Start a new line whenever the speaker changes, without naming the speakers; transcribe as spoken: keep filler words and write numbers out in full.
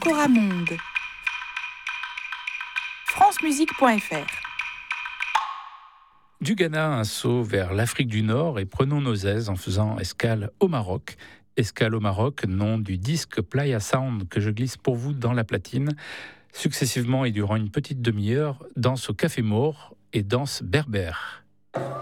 Coramonde. francemusique point f r.
Du Ghana, un saut vers l'Afrique du Nord et prenons nos aises en faisant escale au Maroc. Escale au Maroc, nom du disque Playa Sound que je glisse pour vous dans la platine. Successivement et durant une petite demi-heure, danse au Café Maure et danse berbère.